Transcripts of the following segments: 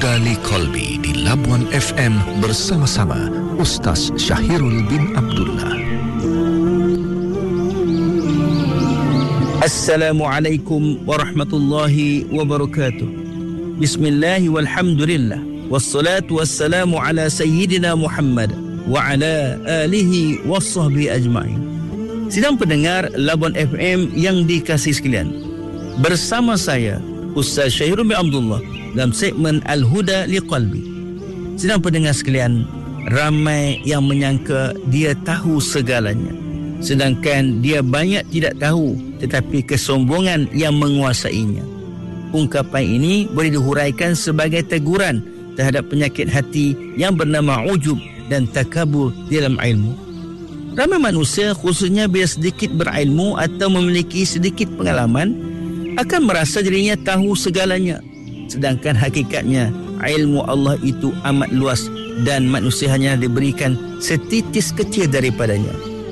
Al-Huda Liqalbi di Labuan FM bersama-sama Ustaz Syahirul bin Abdullah. Assalamualaikum warahmatullahi wabarakatuh. Bismillahi walhamdulillah. Wassalatu wassalamu ala sayyidina Muhammad wa ala alihi wassahbihi ajma'in. Sidang pendengar Labuan FM yang dikasihi sekalian, bersama saya Ustaz Syahirul bin Abdullah dalam segmen Al-Huda Liqalbi. Sidang pendengar sekalian, ramai yang menyangka dia tahu segalanya, sedangkan dia banyak tidak tahu, tetapi kesombongan yang menguasainya. Ungkapan ini boleh dihuraikan sebagai teguran terhadap penyakit hati yang bernama ujub dan takabur dalam ilmu. Ramai manusia, khususnya bila sedikit berilmu atau memiliki sedikit pengalaman, akan merasa dirinya tahu segalanya, sedangkan hakikatnya ilmu Allah itu amat luas dan manusia hanya diberikan setitis kecil daripadanya.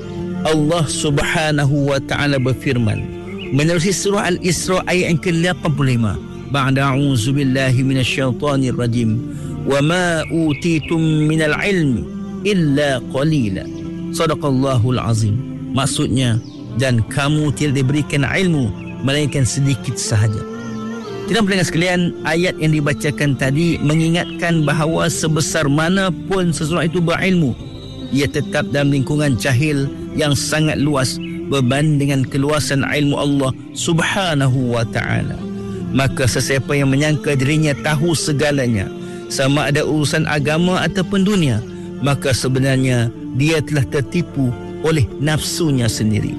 Allah Subhanahu wa ta'ala berfirman menerusi surah Al-Isra ayat yang ke-85, ba'da a'udzu billahi minasyaitonir rajim, wa ma utitum minal ilmi illa qalila. Sadaqallahul azim. Maksudnya, dan kamu tidak diberikan ilmu melainkan sedikit sahaja. Tidak pendengar sekalian, ayat yang dibacakan tadi mengingatkan bahawa sebesar mana pun seseorang itu berilmu, ia tetap dalam lingkungan jahil yang sangat luas berbanding dengan keluasan ilmu Allah Subhanahu wa ta'ala. Maka sesiapa yang menyangka dirinya tahu segalanya, sama ada urusan agama ataupun dunia, maka sebenarnya dia telah tertipu oleh nafsunya sendiri.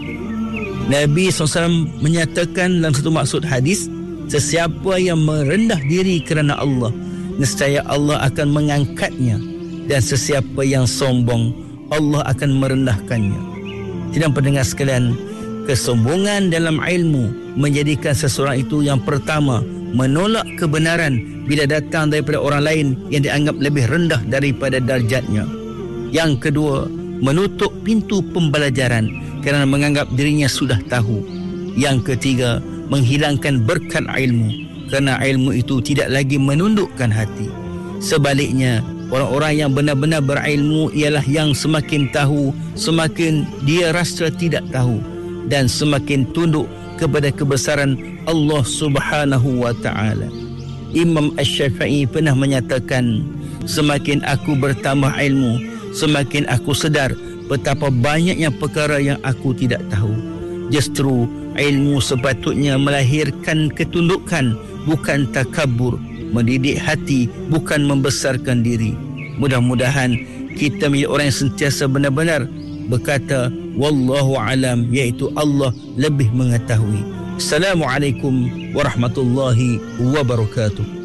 Nabi SAW menyatakan dalam satu maksud hadis, sesiapa yang merendah diri kerana Allah, nescaya Allah akan mengangkatnya, dan sesiapa yang sombong, Allah akan merendahkannya. Tidak pendengar sekalian, kesombongan dalam ilmu menjadikan seseorang itu yang pertama menolak kebenaran bila datang daripada orang lain yang dianggap lebih rendah daripada darjatnya. Yang kedua, menutup pintu pembelajaran kerana menganggap dirinya sudah tahu. Yang ketiga, menghilangkan berkat ilmu kerana ilmu itu tidak lagi menundukkan hati. Sebaliknya, orang-orang yang benar-benar berilmu ialah yang semakin tahu, semakin dia rasa tidak tahu, dan semakin tunduk kepada kebesaran Allah Subhanahu wa ta'ala. Imam Asy-Syafi'i pernah menyatakan, semakin aku bertambah ilmu, semakin aku sedar betapa banyaknya perkara yang aku tidak tahu. Justru ilmu sepatutnya melahirkan ketundukan, bukan takabur, mendidik hati, bukan membesarkan diri. Mudah-mudahan kita menjadi orang yang sentiasa benar-benar berkata wallahu alam, iaitu Allah lebih mengetahui. Assalamualaikum warahmatullahi wabarakatuh.